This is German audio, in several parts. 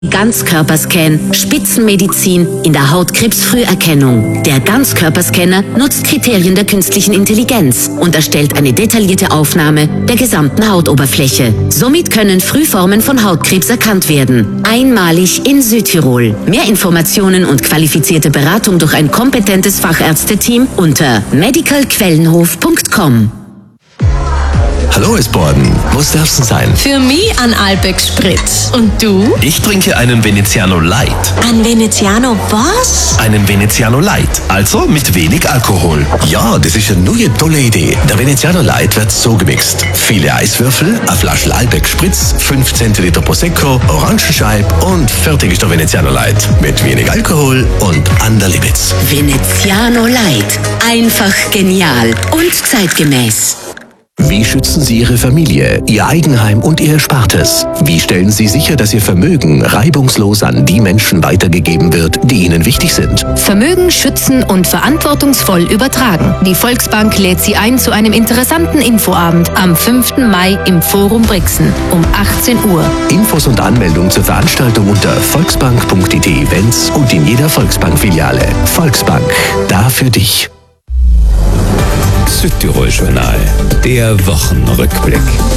Ganzkörperscan, Spitzenmedizin in der Hautkrebsfrüherkennung. Der Ganzkörperscanner nutzt Kriterien der künstlichen Intelligenz und erstellt eine detaillierte Aufnahme der gesamten Hautoberfläche. Somit können Frühformen von Hautkrebs erkannt werden. Einmalig in Südtirol. Mehr Informationen und qualifizierte Beratung durch ein kompetentes Fachärzteteam unter medicalquellenhof.com. Hallo Esborden, was darf's denn sein? Für mich ein Alpex Spritz. Und du? Ich trinke einen Veneziano Light. Ein Veneziano was? Einen Veneziano Light, also mit wenig Alkohol. Ja, das ist eine neue tolle Idee. Der Veneziano Light wird so gemixt. Viele Eiswürfel, eine Flasche Alpex Spritz, 5 Zentiliter Prosecco, Orangenscheib und fertig ist der Veneziano Light. Mit wenig Alkohol und an der Limits. Veneziano Light. Einfach genial und zeitgemäß. Wie schützen Sie Ihre Familie, Ihr Eigenheim und Ihr Erspartes? Wie stellen Sie sicher, dass Ihr Vermögen reibungslos an die Menschen weitergegeben wird, die Ihnen wichtig sind? Vermögen schützen und verantwortungsvoll übertragen. Die Volksbank lädt Sie ein zu einem interessanten Infoabend am 5. Mai im Forum Brixen um 18 Uhr. Infos und Anmeldung zur Veranstaltung unter volksbank.it Events und in jeder Volksbank-Filiale. Volksbank, da für dich. Südtirol-Journal, der Wochenrückblick.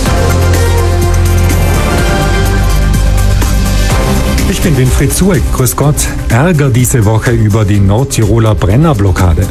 Ich bin Winfried Zueck, grüß Gott. Ärger diese Woche über die Nordtiroler Brennerblockade.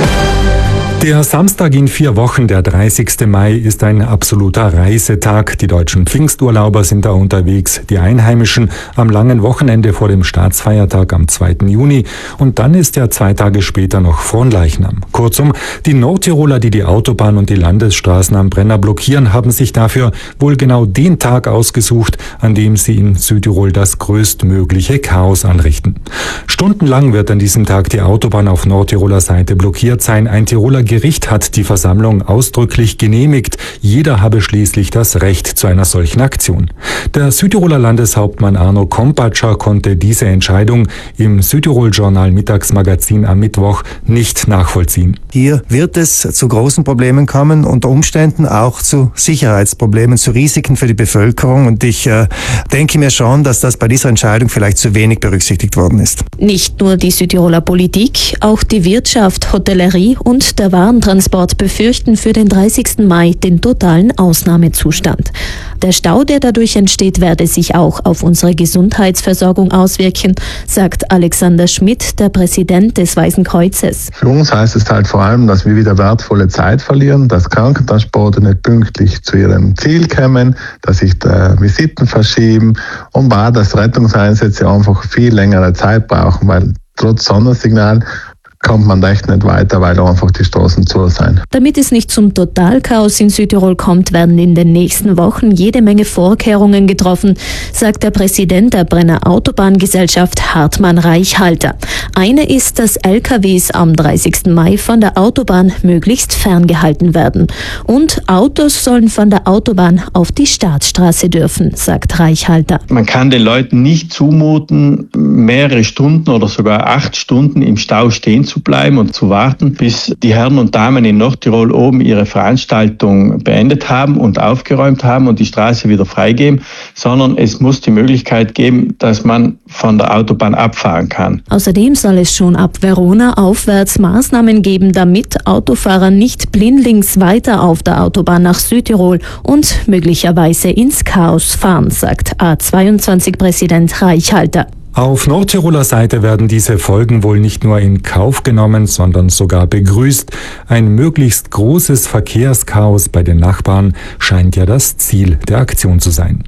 Der Samstag in 4 Wochen, der 30. Mai, ist ein absoluter Reisetag. Die deutschen Pfingsturlauber sind da unterwegs, die Einheimischen am langen Wochenende vor dem Staatsfeiertag am 2. Juni. Und dann ist ja 2 Tage später noch Fronleichnam. Kurzum, die Nordtiroler, die die Autobahn und die Landesstraßen am Brenner blockieren, haben sich dafür wohl genau den Tag ausgesucht, an dem sie in Südtirol das größtmögliche Chaos anrichten. Stundenlang wird an diesem Tag die Autobahn auf Nordtiroler Seite blockiert sein. Ein Tiroler Gericht hat die Versammlung ausdrücklich genehmigt. Jeder habe schließlich das Recht zu einer solchen Aktion. Der Südtiroler Landeshauptmann Arno Kompatscher konnte diese Entscheidung im Südtirol-Journal Mittagsmagazin am Mittwoch nicht nachvollziehen. Hier wird es zu großen Problemen kommen, unter Umständen auch zu Sicherheitsproblemen, zu Risiken für die Bevölkerung. Und ich denke mir schon, dass das bei dieser Entscheidung vielleicht zu wenig berücksichtigt worden ist. Nicht nur die Südtiroler Politik, auch die Wirtschaft, Hotellerie und der Warentransport befürchten für den 30. Mai den totalen Ausnahmezustand. Der Stau, der dadurch entsteht, werde sich auch auf unsere Gesundheitsversorgung auswirken, sagt Alexander Schmidt, der Präsident des Weißen Kreuzes. Für uns heißt es halt vor allem, dass wir wieder wertvolle Zeit verlieren, dass Krankentransporte nicht pünktlich zu ihrem Ziel kommen, dass sich Visiten verschieben und auch, dass Rettungseinsätze einfach viel längere Zeit brauchen, weil trotz Sondersignal kommt man echt nicht weiter, weil einfach die Straßen zu sind. Damit es nicht zum Totalchaos in Südtirol kommt, werden in den nächsten Wochen jede Menge Vorkehrungen getroffen, sagt der Präsident der Brenner Autobahngesellschaft Hartmann Reichhalter. Eine ist, dass LKWs am 30. Mai von der Autobahn möglichst ferngehalten werden. Und Autos sollen von der Autobahn auf die Staatsstraße dürfen, sagt Reichhalter. Man kann den Leuten nicht zumuten, mehrere Stunden oder sogar 8 Stunden im Stau stehen zu bleiben und zu warten, bis die Herren und Damen in Nordtirol oben ihre Veranstaltung beendet haben und aufgeräumt haben und die Straße wieder freigeben, sondern es muss die Möglichkeit geben, dass man von der Autobahn abfahren kann. Außerdem soll es schon ab Verona aufwärts Maßnahmen geben, damit Autofahrer nicht blindlings weiter auf der Autobahn nach Südtirol und möglicherweise ins Chaos fahren, sagt A22-Präsident Reichhalter. Auf Nordtiroler Seite werden diese Folgen wohl nicht nur in Kauf genommen, sondern sogar begrüßt. Ein möglichst großes Verkehrschaos bei den Nachbarn scheint ja das Ziel der Aktion zu sein.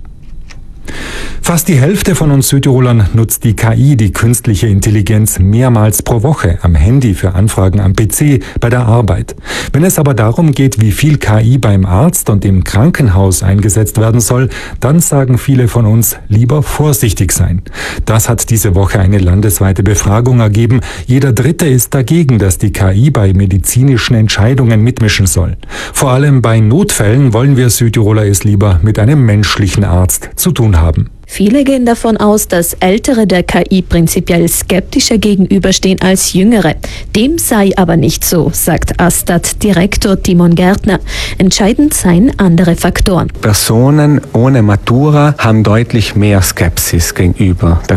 Fast die Hälfte von uns Südtirolern nutzt die KI, die künstliche Intelligenz, mehrmals pro Woche am Handy für Anfragen am PC, bei der Arbeit. Wenn es aber darum geht, wie viel KI beim Arzt und im Krankenhaus eingesetzt werden soll, dann sagen viele von uns, lieber vorsichtig sein. Das hat diese Woche eine landesweite Befragung ergeben. Jeder Dritte ist dagegen, dass die KI bei medizinischen Entscheidungen mitmischen soll. Vor allem bei Notfällen wollen wir Südtiroler es lieber mit einem menschlichen Arzt zu tun haben. Viele gehen davon aus, dass Ältere der KI prinzipiell skeptischer gegenüberstehen als Jüngere. Dem sei aber nicht so, sagt Astat-Direktor Timon Gärtner. Entscheidend seien andere Faktoren. Personen ohne Matura haben deutlich mehr Skepsis gegenüber der